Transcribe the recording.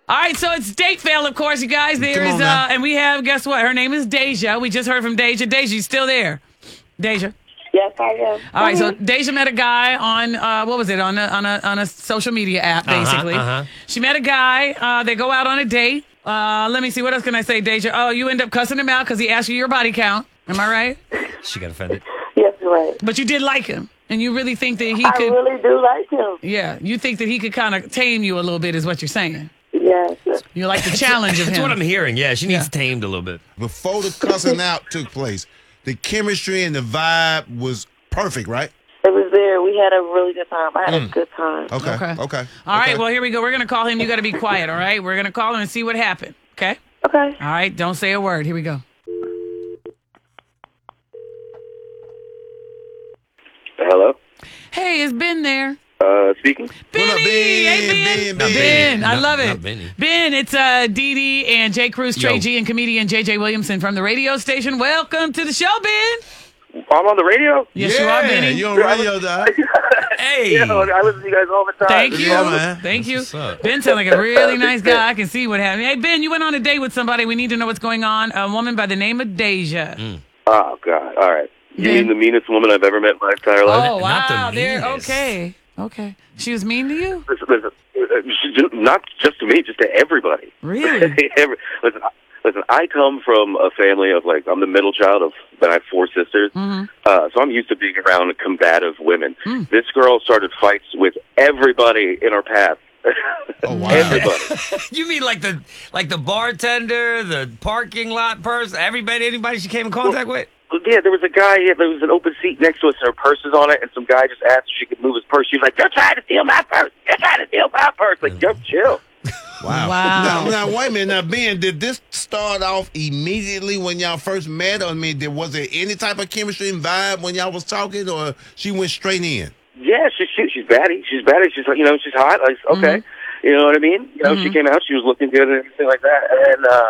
All right, so it's date fail, of course, you guys. There Come is, on now. and we have, guess what? Her name is Deja. We just heard from Deja. Deja, you still there? Deja. Yes, I am. All right, so Deja met a guy on what was it on a social media app basically. She met a guy. They go out on a date. Let me see. What else can I say, Deja? Oh, you end up cussing him out because he asked you your body count. Am I right? She got offended. Yes, you're right. But you did like him, and you really think that he I could. really do like him. Yeah, you think that he could kind of tame you a little bit, is what you're saying. Yes. You like the challenge of That's him. what I'm hearing. Yeah, she needs tamed a little bit. Before the cussing out took place, the chemistry and the vibe was perfect, right? It was there. We had a really good time. I had a good time. Okay. All right, well, here we go. We're going to call him. You got to be quiet, all right? We're going to call him and see what happened, okay? Okay. All right, don't say a word. Here we go. Hello? Hey, it's Ben there. Speaking? Benny! What up, Ben? Hey, Ben. Ben, Ben, I Not- love not it. Benny. Ben, it's Dee Dee and Jay Cruz, Trey Yo. G, and comedian JJ Williamson from the radio station. Welcome to the show, Ben. I'm on the radio? Yes, you are, Benny. You on radio, dog? Hey. Yeah, I listen to you guys all the time. Thank you. Yeah, man. Thank you. what's up. Ben sounds like a really nice guy. I can see what happened. Hey, Ben, you went on a date with somebody. We need to know what's going on. A woman by the name of Deja. Oh, God. All right. You Ben. mean the meanest woman I've ever met in my entire life? Oh, Not the wow. There. meanest. Okay. She was mean to you? Listen, not just to me, just to everybody. Really? Listen, I come from a family of, I'm the middle child of, I have 4 sisters. So I'm used to being around combative women. This girl started fights with everybody in her path. Oh, wow. Everybody. You mean like the bartender, the parking lot person, anybody she came in contact with? Yeah, there was a guy, there was an open seat next to us, and her purse is on it, and some guy just asked if she could move his purse. She was like, "You're trying to steal my purse! You're trying to steal my purse!" Like, just chill. Wow. Now, wait a minute. Now, Ben, did this start off immediately when y'all first met? I mean, was there any type of chemistry and vibe when y'all was talking, or she went straight in? Yeah, she's batty. She's batty. She's she's hot. Like, okay, you know what I mean? She came out. She was looking good and everything like that. And